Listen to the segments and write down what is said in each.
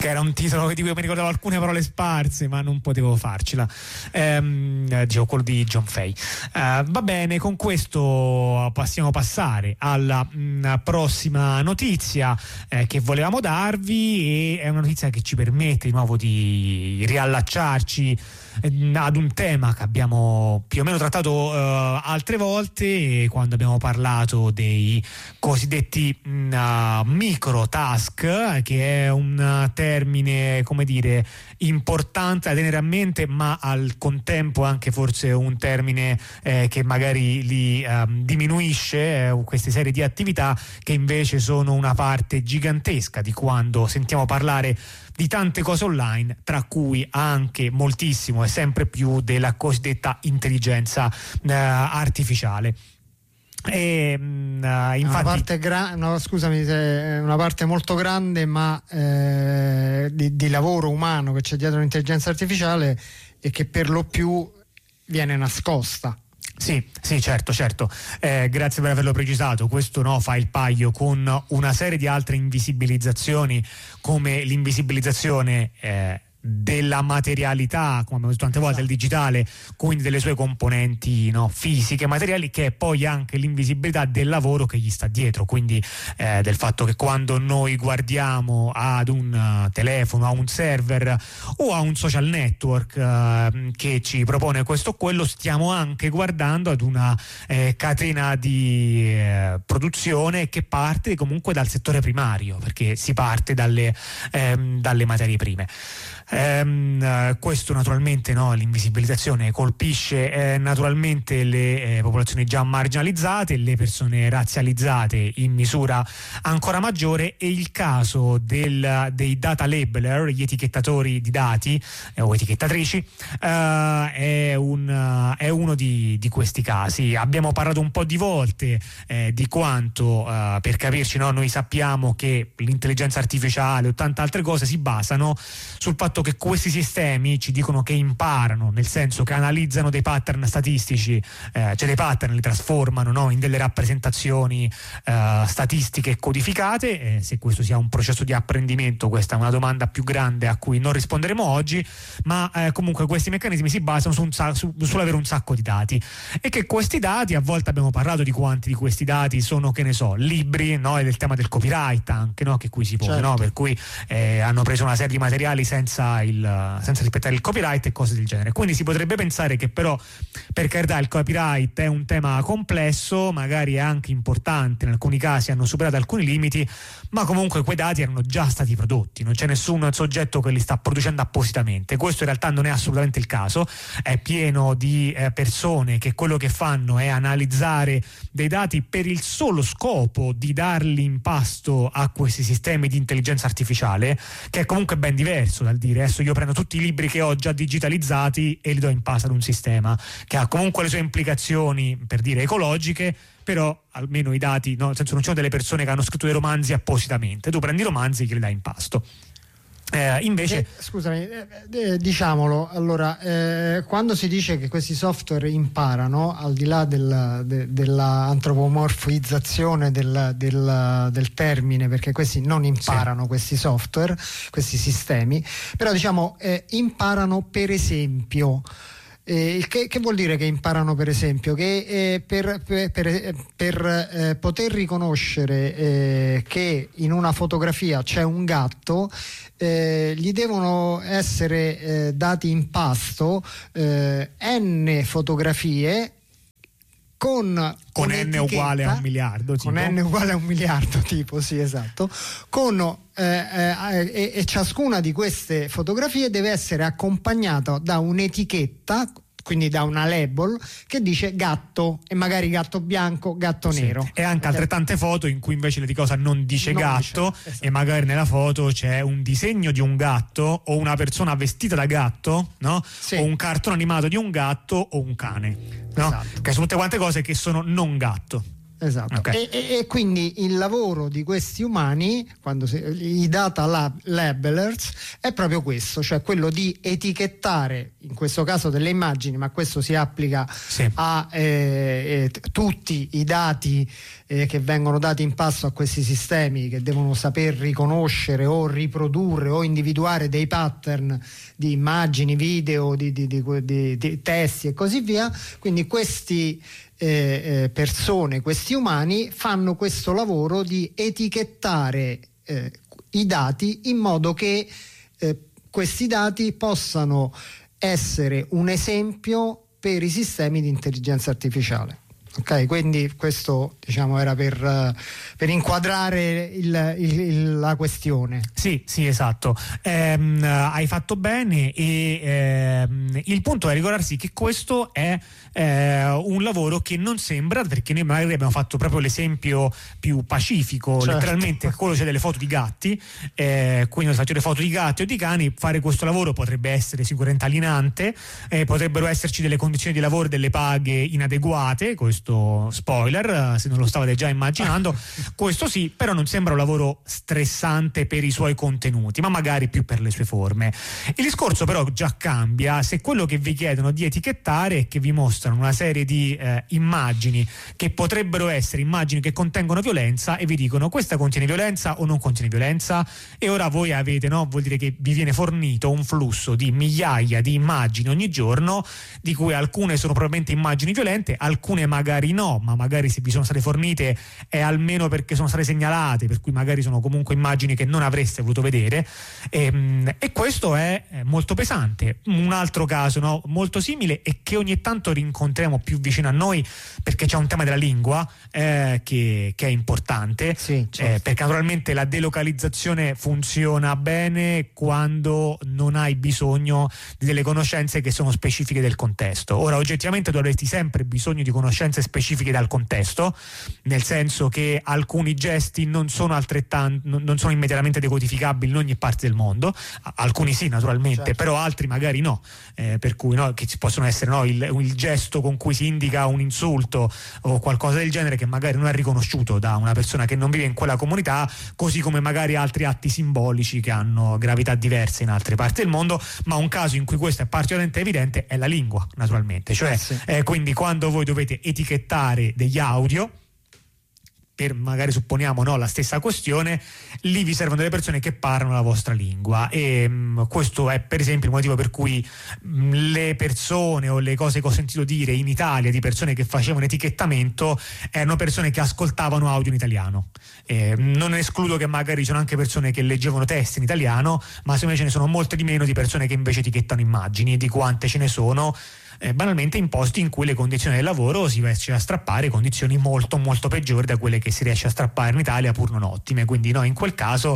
che era un titolo di cui mi ricordavo alcune parole sparse, ma non potevo farcela. Dicevo quello di John Fay. Va bene, con questo possiamo passare alla prossima notizia che volevamo darvi, e è una notizia che ci permette di nuovo di riallacciarci ad un tema che abbiamo più o meno trattato altre volte quando abbiamo parlato dei cosiddetti micro task, che è un termine, come dire, importante da tenere a mente, ma al contempo anche forse un termine che magari li diminuisce, queste serie di attività che invece sono una parte gigantesca di quando sentiamo parlare di tante cose online, tra cui anche moltissimo e sempre più della cosiddetta intelligenza artificiale. E infatti una parte molto grande, ma di lavoro umano che c'è dietro l'intelligenza artificiale e che per lo più viene nascosta. Sì, certo. Grazie per averlo precisato. Questo fa il paio con una serie di altre invisibilizzazioni, come l'invisibilizzazione della materialità, come abbiamo detto tante volte, il digitale, quindi delle sue componenti fisiche, materiali, che è poi anche l'invisibilità del lavoro che gli sta dietro, quindi del fatto che quando noi guardiamo ad un telefono, a un server o a un social network che ci propone questo o quello, stiamo anche guardando ad una catena di produzione che parte comunque dal settore primario, perché si parte dalle materie prime. Questo naturalmente, l'invisibilizzazione colpisce naturalmente le popolazioni già marginalizzate, le persone razzializzate in misura ancora maggiore, e il caso dei data labeler, gli etichettatori di dati o etichettatrici, è uno di questi casi. Abbiamo parlato un po' di volte di quanto, per capirci, noi sappiamo che l'intelligenza artificiale o tante altre cose si basano sul fatto che questi sistemi ci dicono che imparano, nel senso che analizzano dei pattern statistici, cioè dei pattern li trasformano in delle rappresentazioni statistiche codificate. Se questo sia un processo di apprendimento, questa è una domanda più grande a cui non risponderemo oggi, ma comunque questi meccanismi si basano sull'avere un sacco di dati, e che questi dati, a volte abbiamo parlato di quanti di questi dati sono, che ne so, libri, e del tema del copyright anche, che qui si pone, certo. Per cui hanno preso una serie di materiali senza rispettare il copyright e cose del genere. Quindi si potrebbe pensare che, però, per carità, il copyright è un tema complesso, magari è anche importante, in alcuni casi hanno superato alcuni limiti, ma comunque quei dati erano già stati prodotti, non c'è nessun soggetto che li sta producendo appositamente. Questo in realtà non è assolutamente il caso, è pieno di persone che quello che fanno è analizzare dei dati per il solo scopo di darli in pasto a questi sistemi di intelligenza artificiale, che è comunque ben diverso dal dire adesso io prendo tutti i libri che ho già digitalizzati e li do in pasto ad un sistema, che ha comunque le sue implicazioni, per dire, ecologiche, però almeno i dati, nel senso, non ci sono delle persone che hanno scritto dei romanzi appositamente, tu prendi i romanzi e glieli dai in pasto. Invece scusami, diciamolo, allora, quando si dice che questi software imparano, al di là dell'antropomorfizzazione del termine, perché questi non imparano, questi software, questi sistemi, però imparano, per esempio. Che vuol dire che imparano, per esempio? Che per poter riconoscere che in una fotografia c'è un gatto, gli devono essere dati in pasto n fotografie con n uguale a 1 miliardo, tipo. Con n uguale a 1 miliardo, tipo, sì, esatto, e ciascuna di queste fotografie deve essere accompagnata da un'etichetta, quindi da una label che dice gatto, e magari gatto bianco, gatto nero. E anche altrettante foto in cui invece di cosa non dice gatto, esatto. E magari nella foto c'è un disegno di un gatto o una persona vestita da gatto, Sì. O un cartone animato di un gatto o un cane, Esatto. Che sono tutte quante cose che sono non gatto. Esatto. Okay. E quindi il lavoro di questi umani, i data labelers, è proprio questo, cioè quello di etichettare, in questo caso delle immagini, ma questo si applica a tutti i dati che vengono dati in pasto a questi sistemi, che devono saper riconoscere o riprodurre o individuare dei pattern di immagini, video, di testi e così via. Quindi questi questi umani fanno questo lavoro di etichettare i dati in modo che questi dati possano essere un esempio per i sistemi di intelligenza artificiale. Ok, quindi questo era per inquadrare la questione. Sì, esatto. Hai fatto bene e il punto è ricordarsi che questo è un lavoro che non sembra, perché noi magari abbiamo fatto proprio l'esempio più pacifico, certo. Letteralmente quello c'è delle foto di gatti, quindi faccio le foto di gatti o di cani. Fare questo lavoro potrebbe essere sicuramente alienante, potrebbero esserci delle condizioni di lavoro, delle paghe inadeguate, questo spoiler, se non lo stavate già immaginando. Questo sì, però non sembra un lavoro stressante per i suoi contenuti, ma magari più per le sue forme. Il discorso però già cambia se quello che vi chiedono di etichettare è che vi mostrano una serie di immagini che potrebbero essere immagini che contengono violenza e vi dicono: questa contiene violenza o non contiene violenza, e ora voi avete, vuol dire che vi viene fornito un flusso di migliaia di immagini ogni giorno, di cui alcune sono probabilmente immagini violente, alcune magari no, ma magari se vi sono state fornite è almeno perché sono state segnalate, per cui magari sono comunque immagini che non avreste voluto vedere, e questo è molto pesante. Un altro caso molto simile e che ogni tanto rincontriamo più vicino a noi, perché c'è un tema della lingua che è importante, sì, certo. Perché naturalmente la delocalizzazione funziona bene quando non hai bisogno di delle conoscenze che sono specifiche del contesto. Ora, oggettivamente tu avresti sempre bisogno di conoscenze specifiche dal contesto, nel senso che alcuni gesti non sono immediatamente decodificabili in ogni parte del mondo, alcuni sì naturalmente, certo. Però altri magari no, per cui che ci possono essere il gesto con cui si indica un insulto o qualcosa del genere che magari non è riconosciuto da una persona che non vive in quella comunità, così come magari altri atti simbolici che hanno gravità diverse in altre parti del mondo. Ma un caso in cui questo è particolarmente evidente è la lingua, naturalmente, cioè sì. Quindi quando voi dovete etichettare degli audio per magari supponiamo la stessa questione, lì vi servono delle persone che parlano la vostra lingua, e questo è per esempio il motivo per cui le persone o le cose che ho sentito dire in Italia di persone che facevano etichettamento erano persone che ascoltavano audio in italiano. Non escludo che magari ci sono anche persone che leggevano testi in italiano, ma secondo me ce ne sono molte di meno di persone che invece etichettano immagini, di quante ce ne sono banalmente in posti in cui le condizioni del lavoro si riesce a strappare condizioni molto molto peggiori da quelle che si riesce a strappare in Italia, pur non ottime. Quindi in quel caso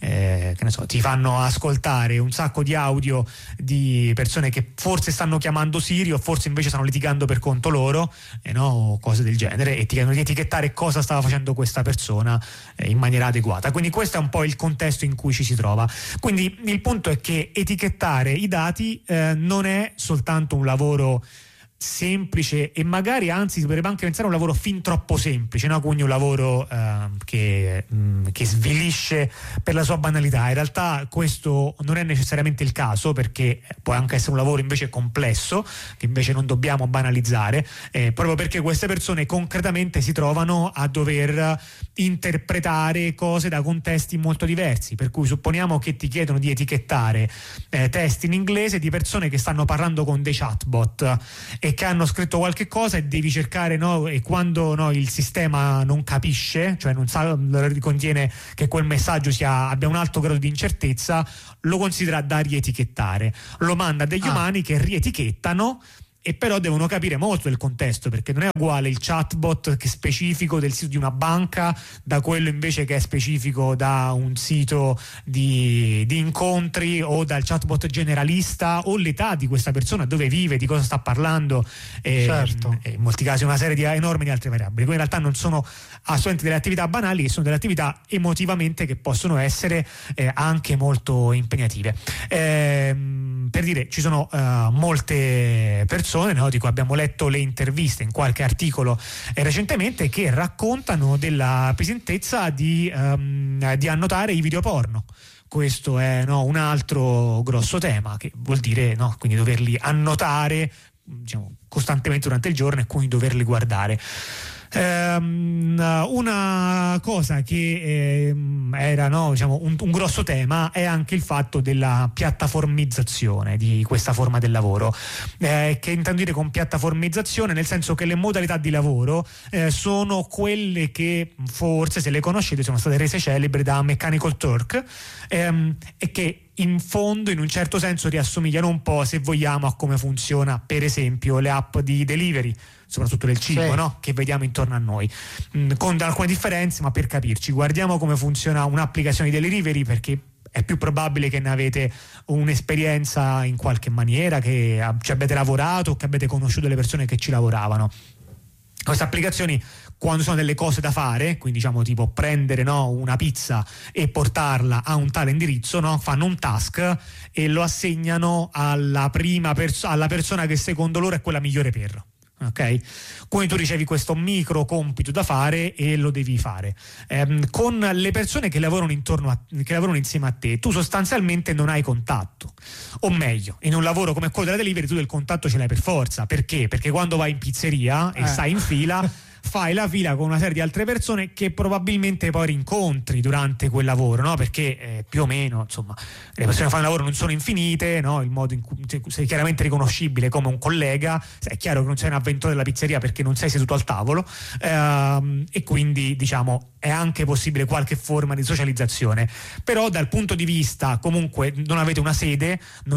ti fanno ascoltare un sacco di audio di persone che forse stanno chiamando Siri o forse invece stanno litigando per conto loro, o cose del genere, e ti chiedono di etichettare cosa stava facendo questa persona in maniera adeguata. Quindi questo è un po' il contesto in cui ci si trova. Quindi il punto è che etichettare i dati non è soltanto un lavoro semplice, e magari anzi si potrebbe anche pensare a un lavoro fin troppo semplice, quindi un lavoro che svilisce per la sua banalità. In realtà questo non è necessariamente il caso, perché può anche essere un lavoro invece complesso, che invece non dobbiamo banalizzare, proprio perché queste persone concretamente si trovano a dover interpretare cose da contesti molto diversi. Per cui supponiamo che ti chiedono di etichettare testi in inglese di persone che stanno parlando con dei chatbot e che hanno scritto qualche cosa, e devi cercare, e quando il sistema non capisce, cioè non sa, contiene che quel messaggio abbia un alto grado di incertezza, lo considera da rietichettare, lo manda a degli umani che rietichettano, e però devono capire molto del contesto, perché non è uguale il chatbot che è specifico del sito di una banca da quello invece che è specifico da un sito di incontri, o dal chatbot generalista, o l'età di questa persona, dove vive, di cosa sta parlando, certo. In molti casi una serie enorme di altre variabili. Quindi in realtà non sono assolutamente delle attività banali, che sono delle attività emotivamente che possono essere anche molto impegnative. Per dire, ci sono molte persone persone, no? Di cui abbiamo letto le interviste in qualche articolo recentemente, che raccontano della pesantezza di annotare i video porno. Questo è, no, un altro grosso tema, che vuol dire, no, quindi doverli annotare, diciamo, costantemente durante il giorno e quindi doverli guardare. Una cosa che era, no, diciamo, un grosso tema è anche il fatto della piattaformizzazione di questa forma del lavoro, che intendo dire con piattaformizzazione nel senso che le modalità di lavoro sono quelle che forse, se le conoscete, sono state rese celebri da Mechanical Turk, e che in fondo, in un certo senso, riassomigliano un po', se vogliamo, a come funziona per esempio le app di delivery, soprattutto del cibo, sì, no? Che vediamo intorno a noi, con alcune differenze, ma per capirci, guardiamo come funziona un'applicazione di delivery, perché è più probabile che ne avete un'esperienza in qualche maniera, che ci abbiate lavorato, che abbiate conosciuto le persone che ci lavoravano. Queste applicazioni, quando sono delle cose da fare, quindi diciamo tipo prendere, no, una pizza e portarla a un tale indirizzo, no, fanno un task e lo assegnano alla alla persona che secondo loro è quella migliore per. Ok, quindi tu ricevi questo micro compito da fare e lo devi fare. Con le persone che lavorano insieme a te, tu sostanzialmente non hai contatto, o meglio, in un lavoro come quello della delivery tu del contatto ce l'hai per forza. Perché? Perché quando vai in pizzeria e stai in fila, fai la fila con una serie di altre persone che probabilmente poi rincontri durante quel lavoro, no? Perché più o meno, insomma, le persone che fanno il lavoro non sono infinite, no? Il modo in cui sei chiaramente riconoscibile come un collega, è chiaro che non sei un avventore della pizzeria perché non sei seduto al tavolo, e quindi, diciamo, è anche possibile qualche forma di socializzazione. Però dal punto di vista, comunque, non avete una sede,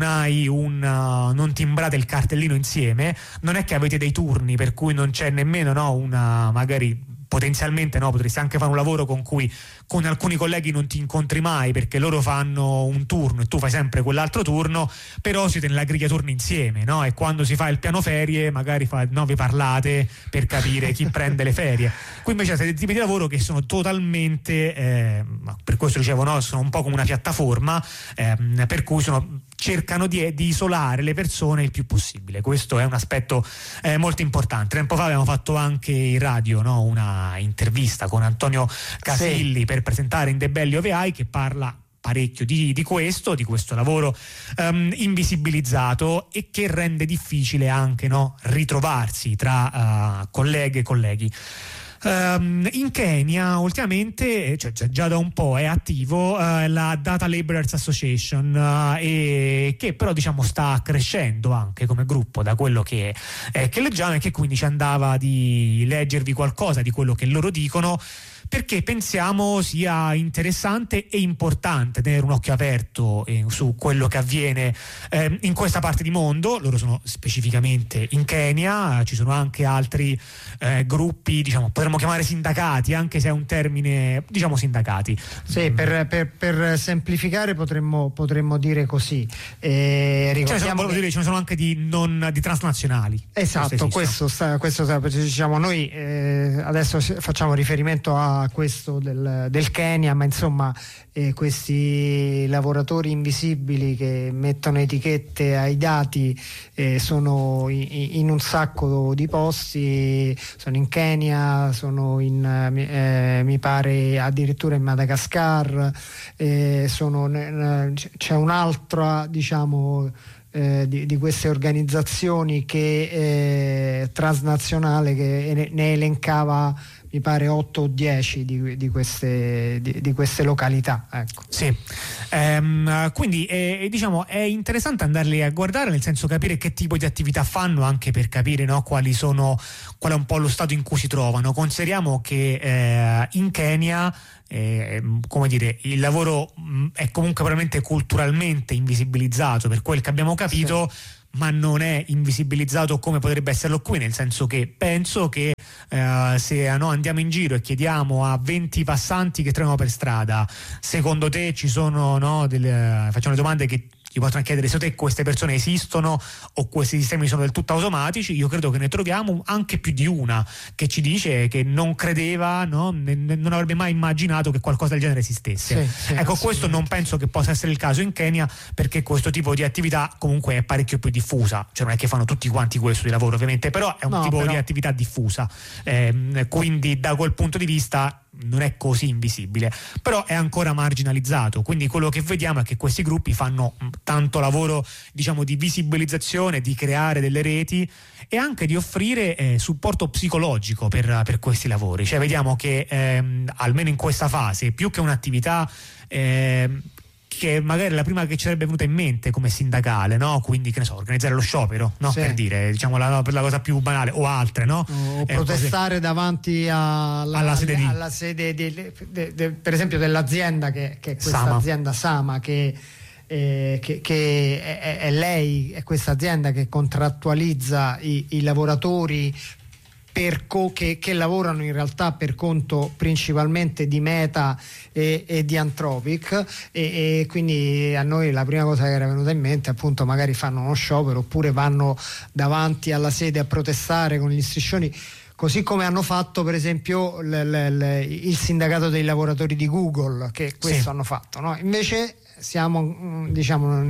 non timbrate il cartellino insieme, non è che avete dei turni per cui non c'è nemmeno, no, magari potenzialmente, no, potresti anche fare un lavoro con cui con alcuni colleghi non ti incontri mai perché loro fanno un turno e tu fai sempre quell'altro turno, però siete nella griglia turni insieme, no? E quando si fa il piano ferie magari vi parlate per capire chi prende le ferie. Qui invece siete dei tipi di lavoro che sono totalmente, per questo dicevo, no, sono un po' come una piattaforma, per cui cercano di isolare le persone il più possibile. Questo è un aspetto molto importante. Tempo fa abbiamo fatto anche in radio, no, una intervista con Antonio Casilli, sì, per presentare In The Belly of AI, che parla parecchio di questo lavoro invisibilizzato e che rende difficile anche, no, ritrovarsi tra colleghe e colleghi. In Kenya ultimamente, cioè già da un po' è attivo la Data Laborers Association, e che però, diciamo, sta crescendo anche come gruppo, da quello che leggiamo, e che quindi ci andava di leggervi qualcosa di quello che loro dicono, perché pensiamo sia interessante e importante tenere un occhio aperto su quello che avviene in questa parte di mondo. Loro sono specificamente in Kenya, ci sono anche altri gruppi, diciamo, potremmo chiamare sindacati, anche se è un termine, diciamo, sindacati. Sì, per semplificare potremmo dire così. Ce ne sono anche di transnazionali. Esatto, questo diciamo, noi adesso facciamo riferimento a questo del Kenya, ma insomma questi lavoratori invisibili che mettono etichette ai dati sono in un sacco di posti, sono in Kenya, sono mi pare addirittura in Madagascar, c'è un'altra, diciamo, di queste organizzazioni che transnazionale, che ne elencava mi pare 8 o 10 di queste località, ecco. Sì, quindi diciamo è interessante andarli a guardare, nel senso capire che tipo di attività fanno, anche per capire, no, qual è un po' lo stato in cui si trovano. Consideriamo che in Kenya, come dire, il lavoro è comunque probabilmente culturalmente invisibilizzato, per quel che abbiamo capito, sì, ma non è invisibilizzato come potrebbe esserlo qui, nel senso che penso che se andiamo in giro e chiediamo a 20 passanti che troviamo per strada, secondo te ci sono, no, facciamo le domande che gli possono chiedere se te queste persone esistono o questi sistemi sono del tutto automatici. Io credo che ne troviamo anche più di una che ci dice che non credeva, no? Non avrebbe mai immaginato che qualcosa del genere esistesse. Ecco, questo non penso che possa essere il caso in Kenya, perché questo tipo di attività comunque è parecchio più diffusa, cioè non è che fanno tutti quanti questo di lavoro ovviamente, però è un tipo di attività diffusa, quindi da quel punto di vista non è così invisibile, però è ancora marginalizzato. Quindi quello che vediamo è che questi gruppi fanno tanto lavoro, diciamo, di visibilizzazione, di creare delle reti e anche di offrire supporto psicologico per questi lavori. Cioè vediamo che almeno in questa fase, più che un'attività che magari è la prima che ci sarebbe venuta in mente come sindacale, no? Quindi, che ne so, organizzare lo sciopero, no? Per dire, diciamo, per la cosa più banale, o altre, no? O protestare davanti alla sede per esempio dell'azienda che è questa Sama. Azienda Sama che è lei, è questa azienda che contrattualizza i lavoratori che lavorano in realtà per conto principalmente di Meta e di Anthropic, e quindi a noi la prima cosa che era venuta in mente appunto magari fanno uno sciopero oppure vanno davanti alla sede a protestare con gli striscioni, così come hanno fatto per esempio il sindacato dei lavoratori di Google, che questo hanno fatto, no? Invece siamo, diciamo,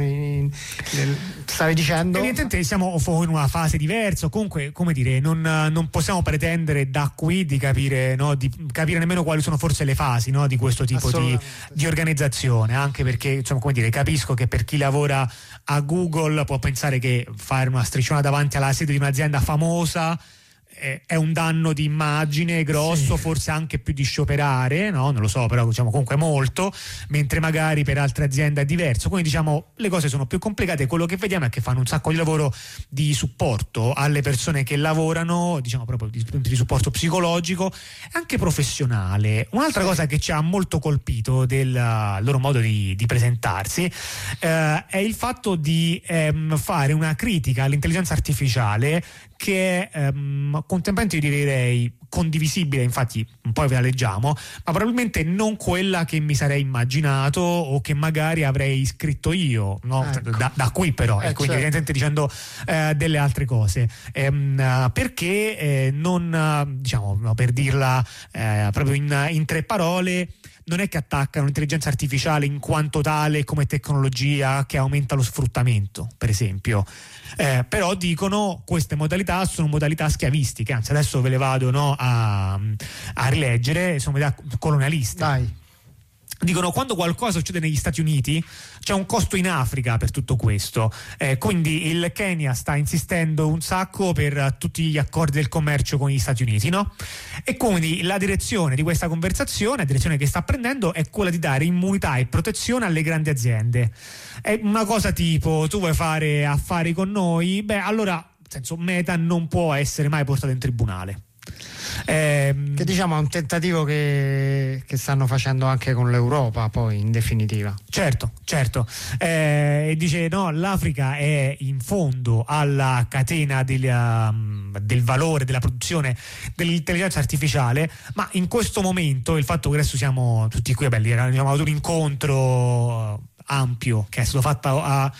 stavi dicendo, evidentemente siamo in una fase diversa. Comunque, come dire, non possiamo pretendere da qui di capire, no, di capire nemmeno quali sono forse le fasi, no, di questo tipo di organizzazione, anche perché, insomma, come dire, capisco che per chi lavora a Google può pensare che fare una strisciona davanti alla sede di un'azienda famosa è un danno di immagine grosso, forse anche più di scioperare, no? Non lo so, però diciamo comunque molto, mentre magari per altre aziende è diverso. Quindi diciamo le cose sono più complicate. Quello che vediamo è che fanno un sacco di lavoro di supporto alle persone che lavorano, diciamo proprio di supporto psicologico e anche professionale. Un'altra cosa che ci ha molto colpito del loro modo di presentarsi è il fatto di fare una critica all'intelligenza artificiale che è contemporaneamente, io direi, condivisibile, infatti poi ve la leggiamo, ma probabilmente non quella che mi sarei immaginato o che magari avrei scritto io, no? Ecco. Da qui però, e quindi evidentemente dicendo delle altre cose, perché non, diciamo, no, per dirla proprio in tre parole, non è che attaccano l'intelligenza artificiale in quanto tale come tecnologia che aumenta lo sfruttamento, per esempio, però dicono queste modalità sono modalità schiavistiche, anzi adesso ve le vado, no, a rileggere, sono modalità colonialiste. Dai. Dicono: quando qualcosa succede negli Stati Uniti c'è un costo in Africa per tutto questo, quindi il Kenya sta insistendo un sacco per tutti gli accordi del commercio con gli Stati Uniti, no? E quindi la direzione di questa conversazione, la direzione che sta prendendo, è quella di dare immunità e protezione alle grandi aziende. È una cosa tipo: tu vuoi fare affari con noi? Beh, allora, nel senso, Meta non può essere mai portato in tribunale. Che diciamo è un tentativo che stanno facendo anche con l'Europa, poi, in definitiva. Certo. E dice: no, l'Africa è in fondo alla catena del valore, della produzione dell'intelligenza artificiale, ma in questo momento il fatto che adesso siamo tutti qui, abbiamo avuto un incontro ampio che è stato fatto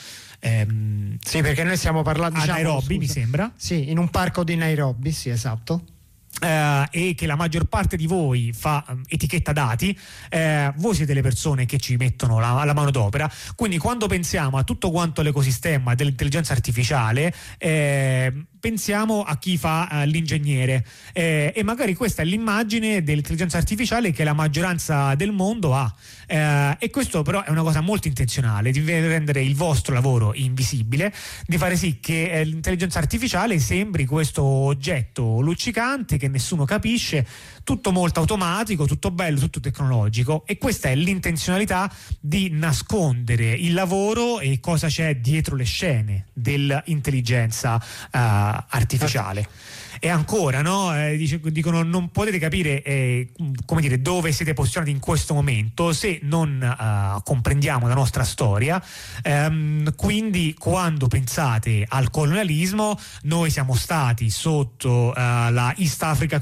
sì, perché noi stiamo parlando, a Nairobi, mi sembra. Sì, in un parco di Nairobi, sì, esatto. E che la maggior parte di voi fa etichetta dati, voi siete le persone che ci mettono la manodopera, quindi quando pensiamo a tutto quanto l'ecosistema dell'intelligenza artificiale pensiamo a chi fa l'ingegnere, e magari questa è l'immagine dell'intelligenza artificiale che la maggioranza del mondo ha, e questo però è una cosa molto intenzionale, di rendere il vostro lavoro invisibile, di fare sì che l'intelligenza artificiale sembri questo oggetto luccicante che nessuno capisce, tutto molto automatico, tutto bello, tutto tecnologico, e questa è l'intenzionalità di nascondere il lavoro e cosa c'è dietro le scene dell'intelligenza artificiale. E ancora, no? Dicono: non potete capire come dire, dove siete posizionati in questo momento se non comprendiamo la nostra storia. Quindi quando pensate al colonialismo, noi siamo stati sotto la East Africa